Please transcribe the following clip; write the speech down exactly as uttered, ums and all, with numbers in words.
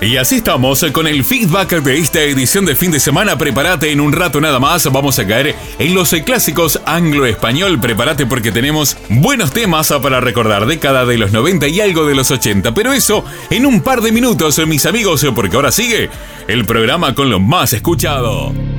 Y así estamos con el feedback de esta edición de fin de semana. Prepárate, en un rato nada más vamos a caer en los clásicos anglo-español. Prepárate porque tenemos buenos temas para recordar, década de los noventa y algo de los ochenta. Pero eso en un par de minutos, mis amigos, porque ahora sigue el programa con lo más escuchado.